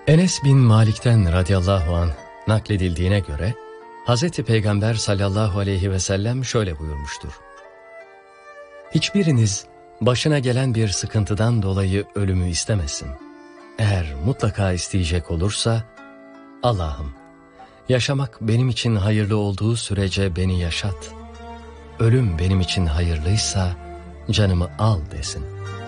Enes bin Malik'ten radıyallahu anh nakledildiğine göre Hazreti Peygamber sallallahu aleyhi ve sellem şöyle buyurmuştur. Hiçbiriniz başına gelen bir sıkıntıdan dolayı ölümü istemesin. Eğer mutlaka isteyecek olursa, Allah'ım, yaşamak benim için hayırlı olduğu sürece beni yaşat. Ölüm benim için hayırlıysa canımı al desin.